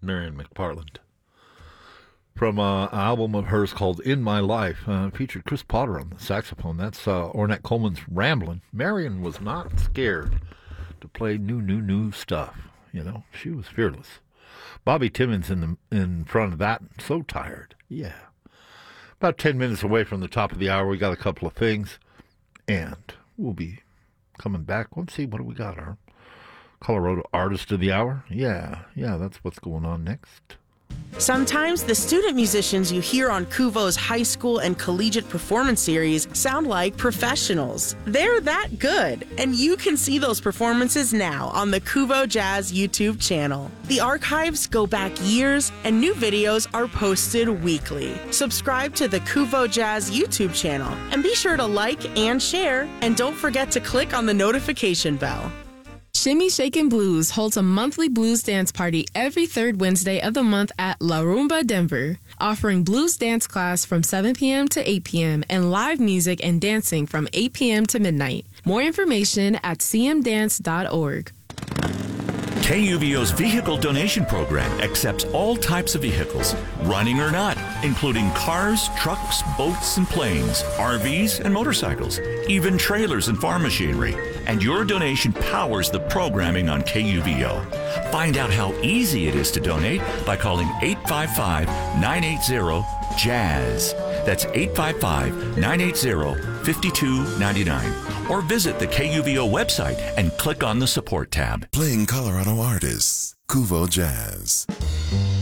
Marion McParland. From an album of hers called In My Life, featured Chris Potter on the saxophone. That's Ornette Coleman's Ramblin'. Marion was not scared to play new stuff. You know, she was fearless. Bobby Timmons in front of that, So Tired. Yeah. About 10 minutes away from the top of the hour, we got a couple of things, and we'll be coming back. Let's see, what do we got? Our Colorado Artist of the Hour? Yeah, that's what's going on next. Sometimes the student musicians you hear on Kuvo's high school and collegiate performance series sound like professionals. They're that good, and you can see those performances now on the Kuvo Jazz YouTube channel. The archives go back years, and new videos are posted weekly. Subscribe to the Kuvo Jazz YouTube channel, and be sure to like and share, and don't forget to click on the notification bell. Shimmy Shakin' Blues holds a monthly blues dance party every third Wednesday of the month at La Rumba Denver, offering blues dance class from 7 p.m. to 8 p.m. and live music and dancing from 8 p.m. to midnight. More information at cmdance.org. KUVO's vehicle donation program accepts all types of vehicles, running or not, including cars, trucks, boats, and planes, RVs, and motorcycles, even trailers and farm machinery. And your donation powers the programming on KUVO. Find out how easy it is to donate by calling 855-980-JAZZ. That's 855-980-5299. Or visit the KUVO website and click on the support tab. Playing Colorado artists, Kuvo Jazz.